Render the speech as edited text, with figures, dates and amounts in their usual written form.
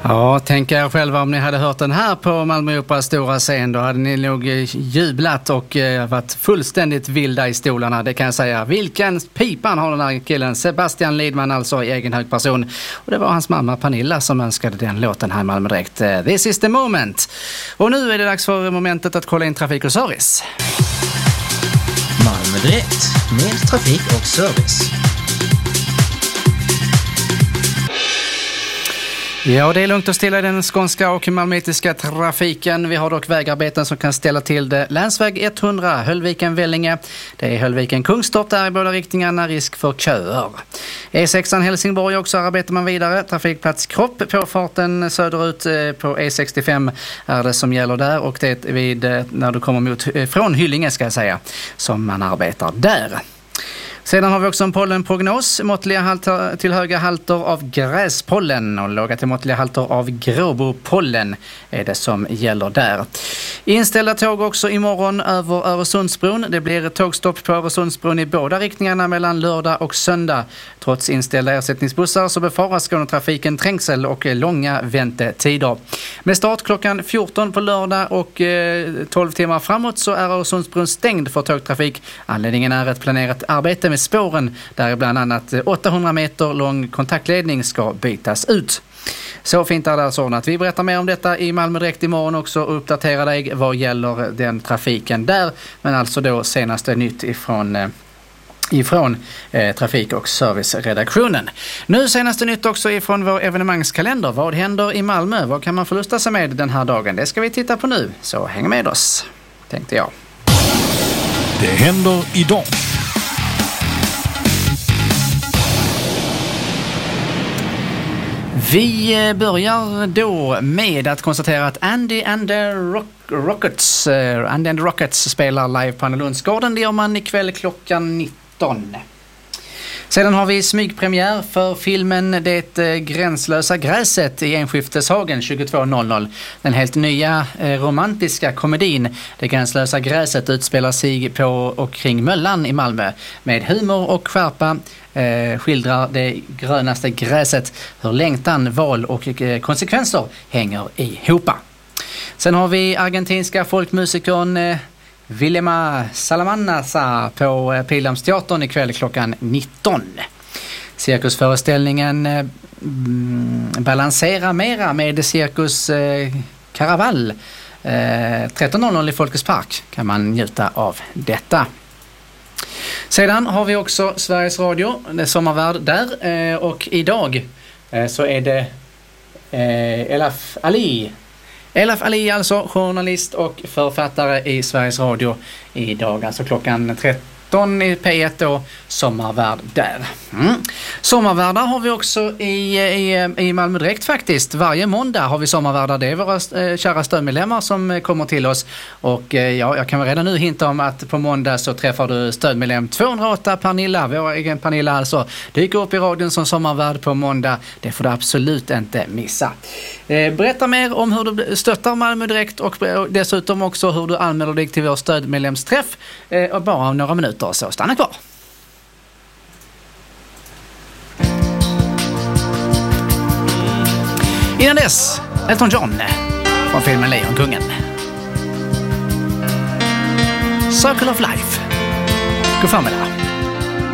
Ja, tänk er själva om ni hade hört den här på Malmö Operas stora scen, då hade ni nog jublat och varit fullständigt vilda i stolarna, det kan jag säga. Vilken pipan har den här killen, Sebastian Lidman alltså i egen hög person. Och det var hans mamma Pernilla som önskade den låten här i Malmö Direkt. This is the moment. Och nu är det dags för momentet att kolla in trafik och service. Malmö Direkt med trafik och service. Ja, det är lugnt och stilla i den skånska och malmöitiska trafiken. Vi har dock vägarbeten som kan ställa till det. Länsväg 100, Höllviken-Vellinge. Det är Höllviken-Kungstorp där i båda riktningarna, risk för köer. E6 Helsingborg också arbetar man vidare. Trafikplats Kropp på farten söderut på E65 är det som gäller där. Och det är vid, när du kommer mot, från Hyllinge ska jag säga, som man arbetar där. Sedan har vi också en pollenprognos. Måttliga halter till höga halter av gräspollen och låga till måttliga halter av gråbopollen är det som gäller där. Inställda tåg också imorgon över Öresundsbron. Det blir ett tågstopp på Öresundsbron i båda riktningarna mellan lördag och söndag. Trots inställda ersättningsbussar så befaras Skånetrafiken trängsel och långa väntetider. Med start klockan 14 på lördag och 12 timmar framåt så är Öresundsbron stängd för tågtrafik. Anledningen är ett planerat arbete med spåren där bland annat 800 meter lång kontaktledning ska bytas ut. Så fint är det alltså att vi berättar mer om detta i Malmö Direkt imorgon också och uppdaterar dig vad gäller den trafiken där. Men alltså då senaste nytt ifrån trafik- och serviceredaktionen. Nu senaste nytt också ifrån vår evenemangskalender. Vad händer i Malmö? Vad kan man förlusta sig med den här dagen? Det ska vi titta på nu. Så häng med oss, tänkte jag. Det händer idag. Vi börjar då med att konstatera att Andy and the Rockets spelar live på Annelundsgården. Det gör man ikväll klockan 19. Sedan har vi smygpremiär för filmen Det gränslösa gräset i Enskifteshagen 22.00. Den helt nya romantiska komedin Det gränslösa gräset utspelar sig på och kring Möllan i Malmö. Med humor och skärpa skildrar det grönaste gräset hur längtan, val och konsekvenser hänger ihop. Sen har vi argentinska folkmusikern Vilema Salamanasa på Pildammsteatern ikväll klockan 19. Cirkusföreställningen Balansera mera med Cirkus Caraval 13.00 i Folkets Park kan man njuta av detta. Sedan har vi också Sveriges Radio, det är sommarvärd där och idag så är det Elaf Ali alltså, journalist och författare i Sveriges Radio idag, alltså klockan 13 i P1 då, sommarvärd där. Sommarvärdar har vi också i Malmö Direkt faktiskt. Varje måndag har vi sommarvärdar. Det är våra kära stödmedlemmar som kommer till oss. Och jag kan väl redan nu hinta om att på måndag så träffar du stödmedlem 208 Pernilla, vår egen Pernilla alltså. Dyker upp i radion som sommarvärd på måndag. Det får du absolut inte missa. Berätta mer om hur du stöttar Malmö Direkt och dessutom också hur du anmäler dig till vår stödmedlemsträff bara om några minuter. Så stanna kvar. Innan dess, Elton John från filmen Lejonkungen. Circle of Life. God förmiddag.